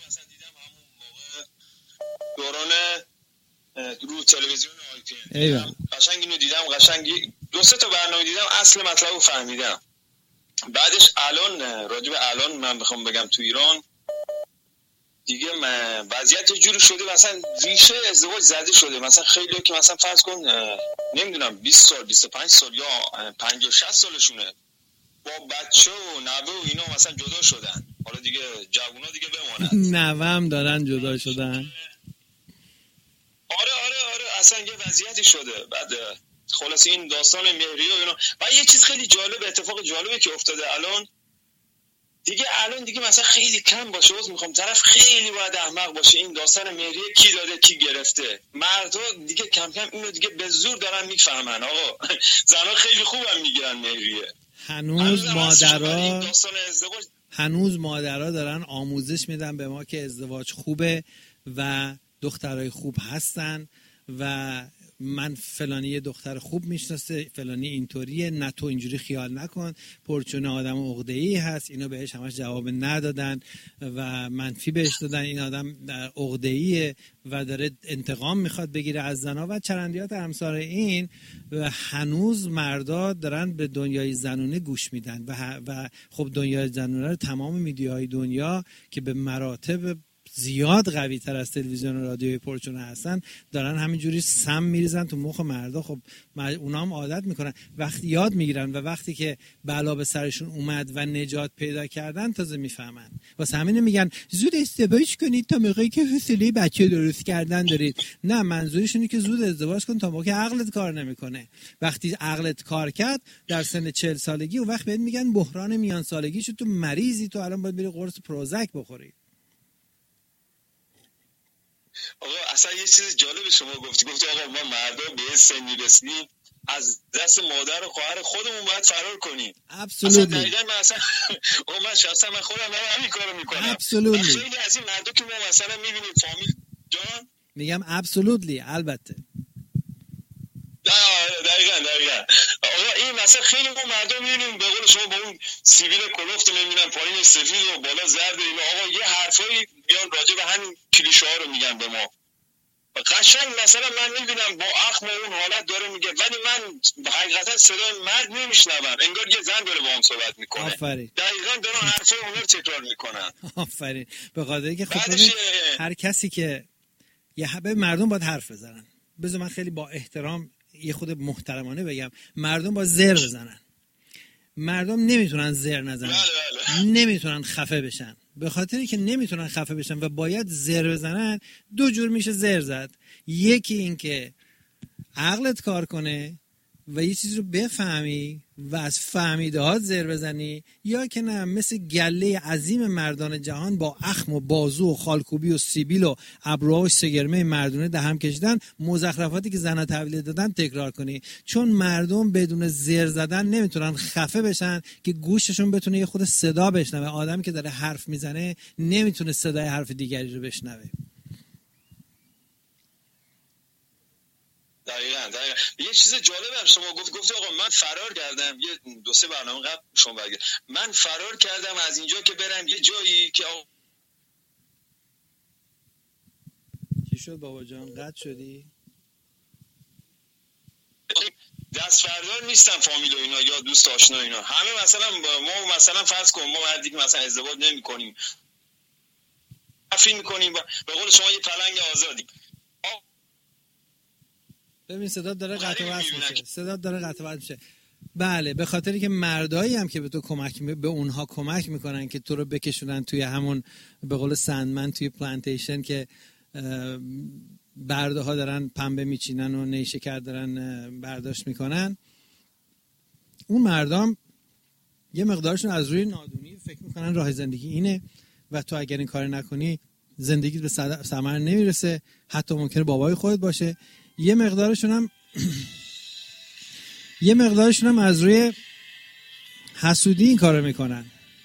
دوران رو تلویزیون ITN ایول. قشنگ اینو دیدم، قشنگ 2-3 تا برنامه دیدم، اصل مطلب رو فهمیدم. بعدش الان راجع به الان من بخوام بگم تو ایران دیگه وضعیت یه جوری شده مثلا ریشه ازدواج زده شده. مثلا خیلی که مثلا فرض کن نمیدونم 20 سال 25 سال یا 50-60 سالشونه با بچه و نوه و اینا مثلا جدا شدن. حالا دیگه جوونا دیگه بمونن، نوام دارن جدا شدن. آره اصلا یه وضعیتی شده. بعد خلاص این داستان مهریه و اینا. و یه چیز خیلی جالب، اتفاق جالبی که افتاده الان دیگه مثلا خیلی کم باشه، میخوام طرف خیلی باید احمق باشه این داستان مهریه کی داده کی گرفته. مردا دیگه کم کم اینو دیگه به زور دارن میفهمن. آقا زنا خیلی خوبم میگیرن مهریه. هنوز مادرها دارن آموزش میدن به ما که ازدواج خوبه و دخترای خوب هستن و من فلانی یه دختر خوب میشناسه، فلانی اینطوریه، نه تو اینجوری خیال نکن، پرچونه آدم عقده‌ای هست، اینو بهش همش جواب ندادن و منفی بهش دادن، این آدم عقده‌ایه و داره انتقام میخواد بگیره از زنا و چرندیات امثال این. و هنوز مردا دارن به دنیای زنونه گوش میدن و خب دنیای زنونه رو تمام میدیاهای دنیا که به مراتب زیاد قوی تر از تلویزیون و رادیوی پرچونه هستن دارن همینجوری سم میریزن تو مخ مردا. خب اونا هم عادت میکنن، وقتی یاد میگیرن و وقتی که بلا به سرشون اومد و نجات پیدا کردن تازه میفهمن. واسه همین میگن زود ازدواج کنید تا موقعی که حوصله بچه درست کردن دارید. نه، منظورش اینه که زود ازدواج کن تا موقعی که عقلت کار نمیکنه. وقتی عقلت کار کرد در سن 40 سالگی اون وقت بهت میگن بحران میان سالگی شد، تو مریضی، تو الان باید بری قرص پروزک بخوری. آقا اصلا یه چیز جالب شما گفتی آقا ما مردا به سنی رسیدیم از دست مادر و خواهر خودمون باید فرار کنیم. اصلا دقیقاً من شخصا خودم همین کارو میکنم. خیلی از این مردا که ما مثلا میبینیم فامیل جان میگم ابسولوتلی، البته دقیقاً آقا این مثلا خیلی ما مردم میبینیم به قول شما با اون سیبیل کلفت نمیدونم پایین سفید و بالا زرد، آقا یه حرفایی میان راجع به همین کلیشه ها رو میگن به ما. قشنگ مثلا من میبینم با اخم اون حالت داره میگه، ولی من حقیقتا صدای مرد نمیشنوم، انگار یه زن داره با هم صحبت میکنه. آفرین. دقیقاً دارن حرفای اون رو تکرار میکنن. آفرین. به خاطر که خب هر کسی که یه حبه مردم باید حرف بزنن. بذار من خیلی با احترام یه خود محترمانه بگم، مردم با زر بزنن. مردم نمیتونن زر نزنن. نمیتونن خفه بشن. به خاطری که نمیتونن خفه بشن و باید زر بزنن، دو جور میشه زر زد. یکی این که عقلت کار کنه و یه چیز رو بفهمی و از فهمیدهات زر بزنی، یا که نه مثل گله عظیم مردان جهان با اخم و بازو و خالکوبی و سیبیل و ابروها و سگرمه مردونه دهم کشیدن مزخرفاتی که زنها تحویل دادن تکرار کنی. چون مردم بدون زر زدن نمیتونن خفه بشن که گوششون بتونه یه خود صدا بشنوه. آدمی که داره حرف میزنه نمیتونه صدای حرف دیگری رو بشنوه. دقیقاً یه چیز جالب هم شما گفتی آقا من فرار کردم، یه 2-3 برنامه قبل شما برگرد، من فرار کردم از اینجا که برم یه جایی که چی شد بابا جان؟ قطع شدی؟ دست فردار نیستم فامیل و اینا یا دوست آشنا اینا، همه مثلا ما مثلا فرض کن ما مردی که مثلا ازدواج نمی‌کنیم، افری می‌کنیم، به قول شما یه پلنگ آزادی. ببین صدا داره قطع و وصل میشه. بله، به خاطری که مردایی هم که به تو به اونها کمک میکنن که تو رو بکشونن توی همون به قول سندمن توی پلانتیشن که برده ها دارن پنبه میچینن و نیشکر دارن برداشت میکنن، اون مردم یه مقدارشون از روی نادونی فکر میکنن راه زندگی اینه و تو اگر این کار نکنی زندگیت به ثمر نمیرسه، حتی ممکنه بابای خودت باشه. یه مقدارشون هم از روی حسودی این کارو میکنن.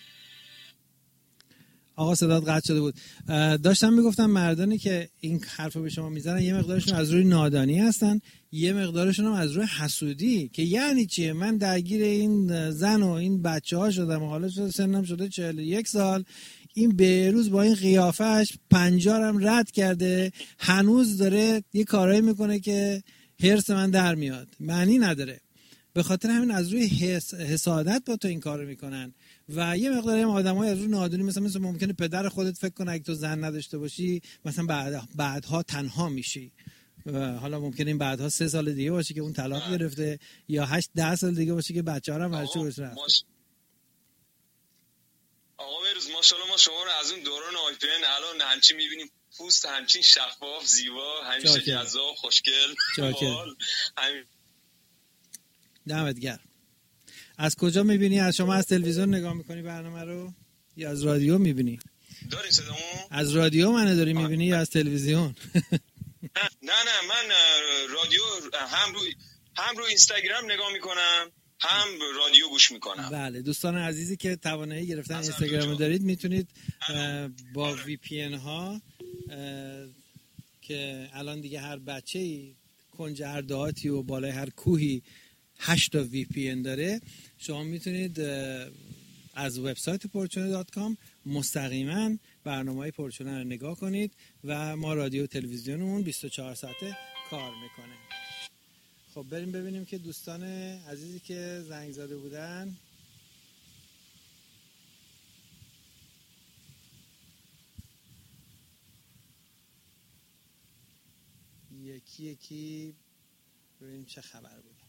آقا صدات قطع شده بود. داشتم میگفتم مردانی که این حرفو به شما میزنن یه مقدارشون از روی نادانی هستن، یه مقدارشون هم از روی حسودی که یعنی چیه من درگیر این زن و این بچه ها شدم و حالا سنم شده 41 سال، این بهروز با این قیافش 50 هم رد کرده، هنوز داره یه کارایی میکنه که حرص من در میاد، معنی نداره. به خاطر همین از روی حسادت با تو این کارو میکنن. و یه مقداری هم آدمای از روی نادونی مثلا ممکنه پدر خودت فکر کنه اگه تو زن نداشته باشی مثلا بعدها تنها میشی. حالا ممکنه این بعدها 3 سال دیگه باشه که اون طلاق گرفته یا 8-10 سال دیگه باشه که بچه‌ها هم ورشو بشه. آقا بهروز ماشاءالله ما شما رو از اون دوران آیپن الان همچین میبینیم، پوست همچین شفاف زیبا، همیشه جذاب خوشگل. دمت گرم. از کجا میبینی؟ از شما از تلویزیون نگاه میکنی برنامه رو یا از رادیو میبینی؟ داری صدامو؟ از رادیو منو داری میبینی یا از تلویزیون؟ نه من رادیو هم روی اینستاگرام نگاه میکنم، هم رادیو گوش میکنم. بله دوستان عزیزی که توانایی گرفتن اینستاگرام دارید میتونید با وی پی ان ها که الان دیگه هر بچه‌ای کنج هر دهاتی و بالای هر کوهی 8 تا VPN داره، شما میتونید از وبسایت portuner.com مستقیما برنامه‌های پورچونر رو نگاه کنید و ما رادیو و تلویزیونمون 24 ساعته کار میکنه. خب بریم ببینیم که دوستان عزیزی که زنگ زده بودن یکی ببینیم چه خبر بود.